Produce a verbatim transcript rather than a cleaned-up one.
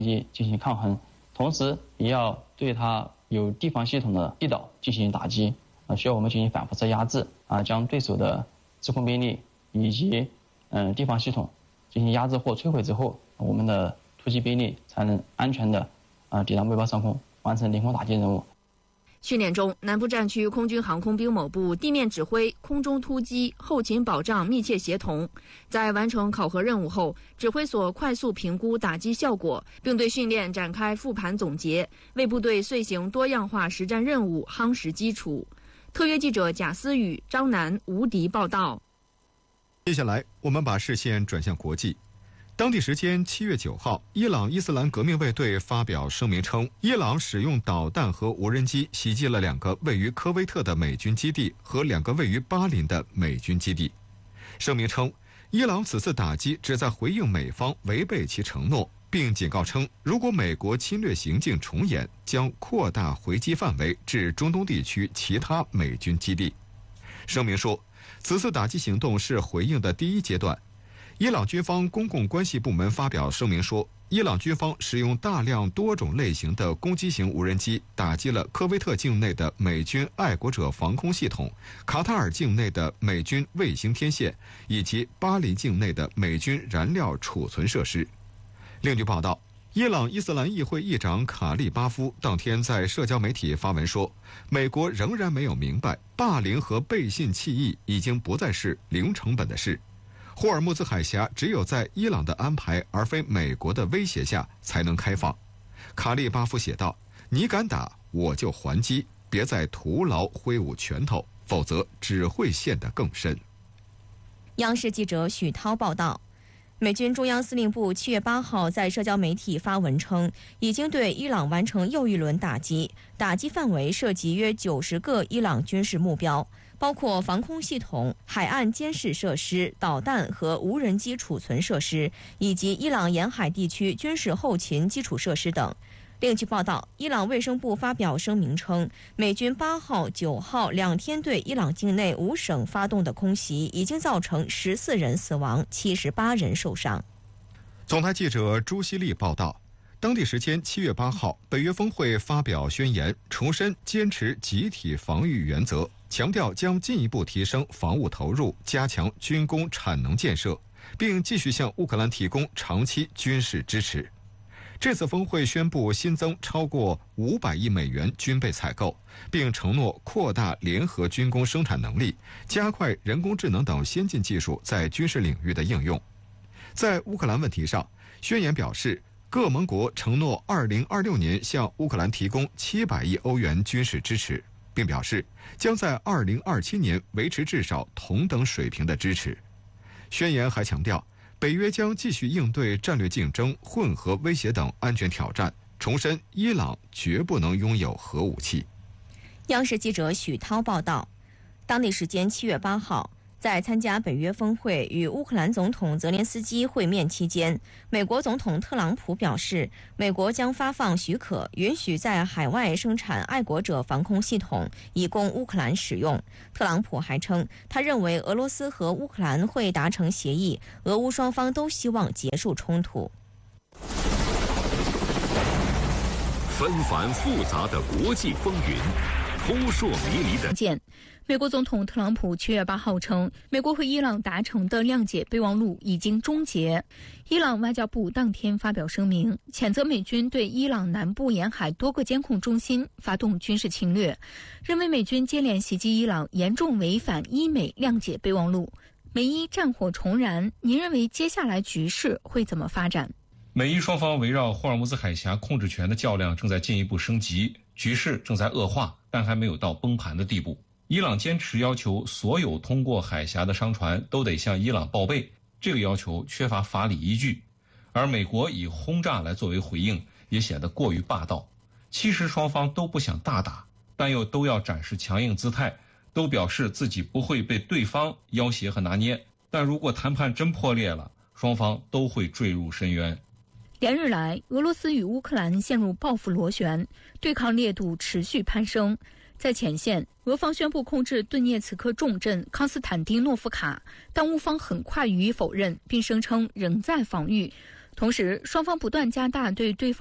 进行抗衡，同时也要对它有地方系统的击倒进行打击，啊，需要我们进行反辐射压制，啊，将对手的制空兵力以及嗯地方系统进行压制或摧毁之后，我们的突击兵力才能安全的啊抵达目标上空，完成凌空打击任务。 训练中，南部战区空军航空兵某部地面指挥、空中突击、后勤保障密切协同。在完成考核任务后，指挥所快速评估打击效果，并对训练展开复盘总结，为部队遂行多样化实战任务夯实基础。特约记者贾思雨、张楠、吴迪报道。 接下来，我们把视线转向国际。当地时间七月九号，伊朗伊斯兰革命卫队发表声明称，伊朗使用导弹和无人机袭击了两个位于科威特的美军基地和两个位于巴林的美军基地。声明称，伊朗此次打击旨在回应美方违背其承诺，并警告称，如果美国侵略行径重演，将扩大回击范围至中东地区其他美军基地。声明说，此次打击行动是回应的第一阶段。伊朗军方公共关系部门发表声明说，伊朗军方使用大量多种类型的攻击型无人机打击了科威特境内的美军爱国者防空系统、卡塔尔境内的美军卫星天线以及巴林境内的美军燃料储存设施。另据报道，伊朗伊斯兰议会议长卡利巴夫当天在社交媒体发文说，美国仍然没有明白霸凌和背信弃义已经不再是零成本的事。霍尔木兹海峡只有在伊朗的安排而非美国的威胁下才能开放。卡利巴夫写道，你敢打我就还击，别再徒劳挥舞拳头，否则只会陷得更深。 央视记者许涛报道，美军中央司令部七月八号在社交媒体发文称，已经对伊朗完成又一轮打击，打击范围涉及约九十个伊朗军事目标，包括防空系统、海岸监视设施、导弹和无人机储存设施，以及伊朗沿海地区军事后勤基础设施等。另据报道，伊朗卫生部发表声明称，美军八号、九号两天对伊朗境内五省发动的空袭已经造成十四人死亡、七十八人受伤。 总台记者朱希利报道，当地时间七月八号，北约峰会发表宣言，重申坚持集体防御原则，强调将进一步提升防务投入，加强军工产能建设，并继续向乌克兰提供长期军事支持。这次峰会宣布新增超过五百亿美元军备采购，并承诺扩大联合军工生产能力，加快人工智能等先进技术在军事领域的应用。在乌克兰问题上，宣言表示，各盟国承诺二零二六年向乌克兰提供七百亿欧元军事支持，并表示将在二零二七年维持至少同等水平的支持。宣言还强调，北约将继续应对战略竞争、混合威胁等安全挑战，重申伊朗绝不能拥有核武器。 央视记者许涛报道，当地时间七月八号，在参加北约峰会与乌克兰总统泽连斯基会面期间，美国总统特朗普表示，美国将发放许可，允许在海外生产爱国者防空系统，以供乌克兰使用。特朗普还称，他认为俄罗斯和乌克兰会达成协议，俄乌双方都希望结束冲突。 纷繁复杂的国际风云，扑朔迷离的见。美国总统特朗普七月八号称，美国和伊朗达成的谅解备忘录已经终结。伊朗外交部当天发表声明，谴责美军对伊朗南部沿海多个监控中心发动军事侵略，认为美军接连袭击伊朗严重违反伊美谅解备忘录。美伊战火重燃，您认为接下来局势会怎么发展？ 美伊双方围绕霍尔木兹海峡控制权的较量正在进一步升级，局势正在恶化，但还没有到崩盘的地步。伊朗坚持要求所有通过海峡的商船都得向伊朗报备，这个要求缺乏法理依据，而美国以轰炸来作为回应，也显得过于霸道。其实双方都不想大打，但又都要展示强硬姿态，都表示自己不会被对方要挟和拿捏，但如果谈判真破裂了，双方都会坠入深渊。 连日来，俄罗斯与乌克兰陷入报复螺旋，对抗烈度持续攀升。在前线，俄方宣布控制顿涅茨克重镇康斯坦丁诺夫卡，但乌方很快予以否认，并声称仍在防御。 同时，双方不断加大对对方